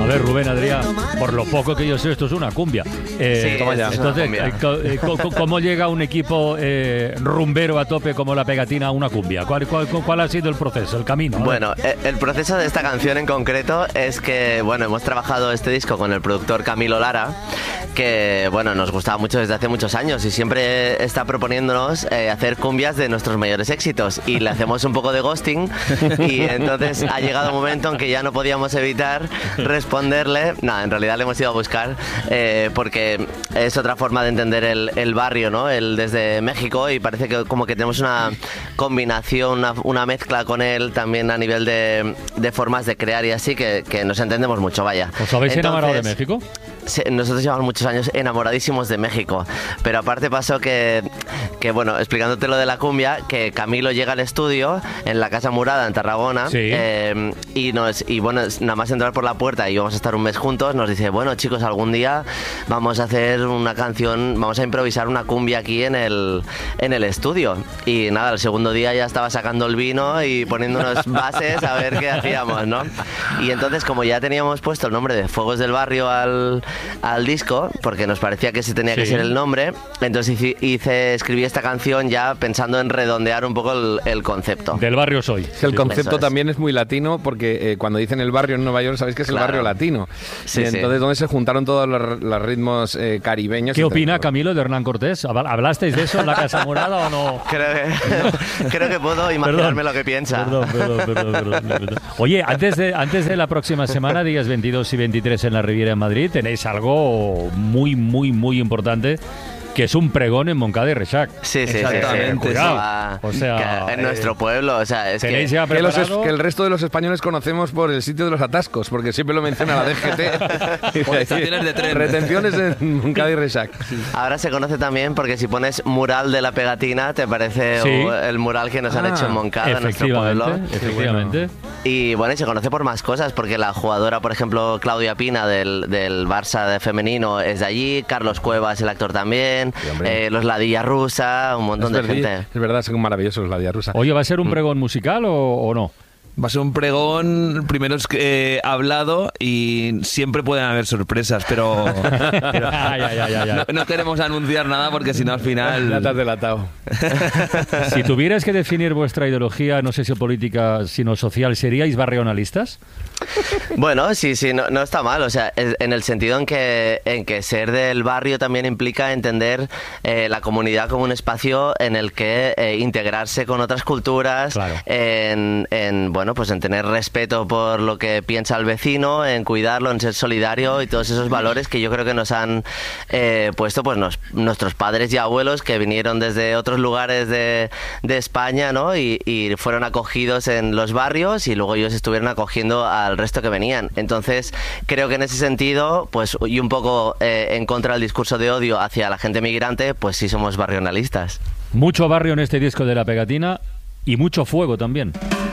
ver, Rubén, Adrián, por lo poco que yo sé, esto es una cumbia. Sí, toma ya. Entonces, ¿cómo llega un equipo rumbero a tope como La Pegatina a una cumbia? ¿Cuál ha sido el proceso, el camino? Bueno, el proceso de esta canción en concreto es que, bueno, hemos trabajado este disco con el productor Camilo Lara, que, bueno, nos gustaba mucho desde hace muchos años y siempre está proponiéndonos hacer cumbias de nuestros mayores éxitos, y le hacemos un poco de ghosting, y entonces ha llegado un momento en que ya no podíamos evitar responderle. Nada, en realidad le hemos ido a buscar porque es otra forma de entender el barrio, ¿no? El desde México, y parece que como que tenemos una combinación, una mezcla con él también a nivel de formas de crear y así, que nos entendemos mucho, vaya. ¿Os habéis enamorado de México? Sí, nosotros llevamos muchos años enamoradísimos de México, pero aparte pasó que bueno, explicándote lo de la cumbia, que Camilo llega al estudio en la Casa Murada en Tarragona, sí. y bueno, nada más entrar por la puerta y vamos a estar un mes juntos, nos dice, bueno chicos, algún día vamos a hacer una canción, vamos a improvisar una cumbia aquí en el estudio. Y nada, el segundo día ya estaba sacando el vino y poniendo unos bases a ver qué hacíamos, ¿no? Y entonces, como ya teníamos puesto el nombre de Fuegos del Barrio al disco, porque nos parecía que ese tenía que ser el nombre, entonces escribí esta canción ya pensando en redondear un poco el concepto. Del barrio soy. El concepto también es muy latino, porque cuando dicen el barrio en Nueva York, sabéis que es el barrio latino. Sí, y entonces, donde se juntaron todos los ritmos caribeños. ¿Qué opina Camilo de Hernán Cortés? ¿Hablasteis de eso en la Casa Morada o no? Creo que puedo imaginarme lo que piensa. Perdón. Oye, antes de la próxima semana, días 22 y 23 en la Riviera en Madrid, tenéis algo muy, muy, muy importante, que es un pregón en Moncada y Reixac. Sí. Exactamente. O sea, en nuestro pueblo, o sea, es ¿tenéis que... ya preparado? Que el resto de los españoles conocemos por el sitio de los atascos, porque siempre lo menciona la DGT. O estaciones de tren. Retenciones en Moncada y Reixac. Ahora se conoce también porque si pones mural de La Pegatina, te parece el mural que nos han hecho en Moncada, en nuestro pueblo. Efectivamente. Y bueno, y se conoce por más cosas, porque la jugadora, por ejemplo, Claudia Pina del Barça de femenino es de allí, Carlos Cuevas, el actor también, los Ladilla Rusa, un montón de gente. Es verdad, son maravillosos los Ladilla Rusa. Oye, ¿va a ser un pregón musical o no? Va a ser un pregón, primero es hablado, y siempre pueden haber sorpresas, pero no queremos anunciar nada porque si no al final... Ya te has delatado. Si tuvierais que definir vuestra ideología, no sé si política, sino social, ¿seríais barrionalistas? Bueno, sí, no está mal, o sea, en el sentido en que ser del barrio también implica entender la comunidad como un espacio en el que integrarse con otras culturas, claro. Bueno, pues en tener respeto por lo que piensa el vecino, en cuidarlo, en ser solidario y todos esos valores que yo creo que nos han puesto pues nuestros padres y abuelos, que vinieron desde otros lugares de España, ¿no? Y fueron acogidos en los barrios, y luego ellos estuvieron acogiendo al resto que venían. Entonces creo que en ese sentido, pues, y un poco en contra del discurso de odio hacia la gente migrante, pues sí somos barrionalistas. Mucho barrio en este disco de La Pegatina y mucho fuego también.